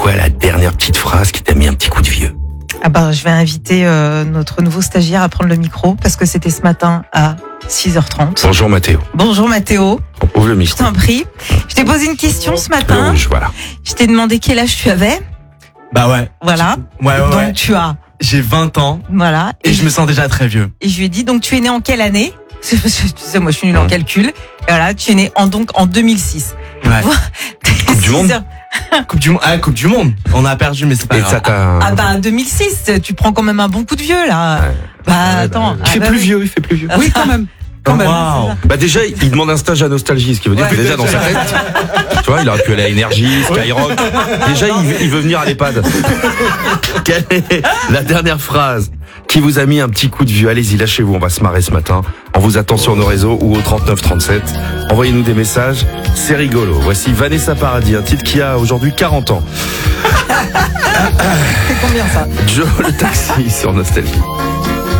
quoi la dernière petite phrase qui t'a mis un petit coup de vieux? Ah bah, je vais inviter notre nouveau stagiaire à prendre le micro parce que c'était ce matin à 6h30. Bonjour Mathéo. Bonjour Mathéo. Ouvre le Je micro. t'en prie. Je t'ai posé une question ce Le matin. rouge, voilà. Je t'ai demandé quel âge tu avais. Bah ouais. Voilà. Ouais. Donc tu as. J'ai 20 ans Voilà. et je me sens déjà très vieux. Et je lui ai dit, donc tu es né en quelle année? Tu sais, moi je suis nulle en calcul. Et voilà, tu es né en 2006. Ouais. Coupe du monde. Coupe du monde. On a perdu, mais c'est pas Et grave. ça t'a... Ah bah 2006, tu prends quand même un bon coup de vieux là. Bah attends. Il fait plus vieux, il fait plus vieux. Oui quand même. Quand même. Wow. Bah déjà, il demande un stage à Nostalgie, ce qui veut dire Ouais. que déjà dans sa tête, tu vois, il aurait pu aller à Énergie, Skyrock. Déjà, il veut venir à l'EHPAD. Quelle est la dernière phrase qui vous a mis un petit coup de vieux? Allez-y, lâchez-vous, on va se marrer ce matin. On vous attend sur nos réseaux ou au 3937. Envoyez-nous des messages, c'est rigolo. Voici Vanessa Paradis, un titre qui a aujourd'hui 40 ans. C'est combien ça? Joe le taxi sur Nostalgie.